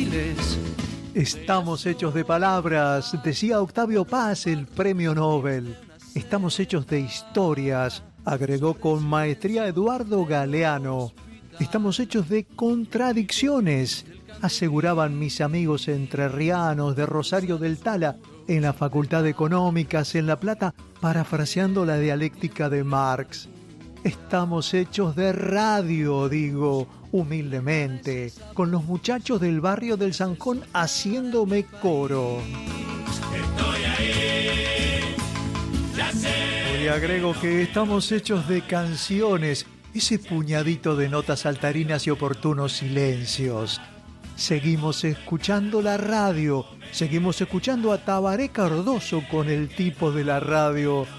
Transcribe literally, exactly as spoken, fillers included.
miles. Estamos hechos de palabras, decía Octavio Paz, el premio Nobel. Estamos hechos de historias, agregó con maestría Eduardo Galeano. Estamos hechos de contradicciones, aseguraban mis amigos entrerrianos de Rosario del Tala en la Facultad de Económicas en La Plata, parafraseando la dialéctica de Marx. Estamos hechos de radio, digo, humildemente, con los muchachos del barrio del Zanjón haciéndome coro. Estoy ahí, ya sé. Y agrego que estamos hechos de canciones, ese puñadito de notas saltarinas y oportunos silencios. Seguimos escuchando la radio, seguimos escuchando a Tabaré Cardoso con el tipo de la radio.